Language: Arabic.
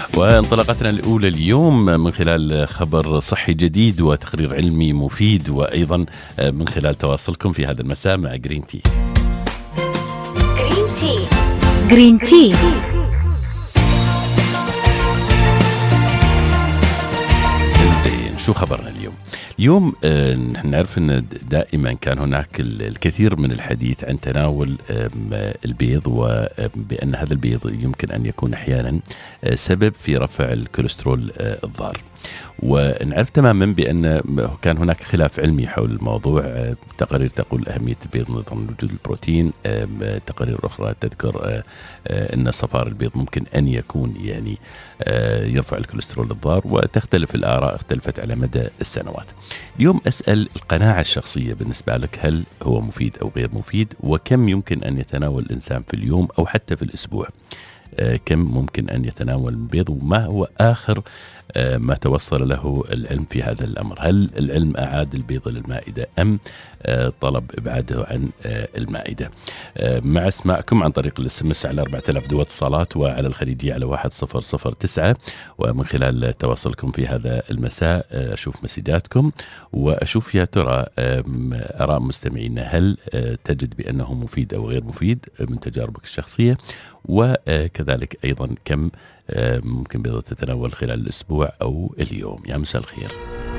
وانطلاقتنا الأولى اليوم من خلال خبر صحي جديد وتقرير علمي مفيد، وأيضا من خلال تواصلكم في هذا المساء مع جرين تي. جرين تي جرين تي شو خبرنا اليوم؟ اليوم نحن نعرف أن دائما كان هناك الكثير من الحديث عن تناول البيض، وبأن هذا البيض يمكن أن يكون أحيانا سبب في رفع الكوليسترول الضار. ونعرف تماما بأن كان هناك خلاف علمي حول الموضوع. تقارير تقول أهمية البيض نظرا لوجود البروتين، تقارير أخرى تذكر أن صفار البيض ممكن أن يكون يعني يرفع الكوليسترول الضار، وتختلف الآراء اختلفت على مدى السنوات. اليوم أسأل القناعة الشخصية بالنسبة لك، هل هو مفيد أو غير مفيد؟ وكم يمكن أن يتناول الإنسان في اليوم أو حتى في الأسبوع؟ كم ممكن أن يتناول البيض؟ وما هو آخر ما توصل له العلم في هذا الأمر؟ هل العلم أعاد البيض للمائدة أم طلب إبعاده عن المائدة؟ مع اسماءكم عن طريق الSMS على 4000 دو اتصالات، وعلى الخليجية على 1009، ومن خلال تواصلكم في هذا المساء أشوف مسجاتكم وأشوف يا ترى آراء مستمعينا، هل تجد بأنه مفيد أو غير مفيد من تجاربك الشخصية؟ وكذلك أيضا كم ممكن بيضة تتناول خلال الأسبوع أو اليوم؟ يا مساء الخير.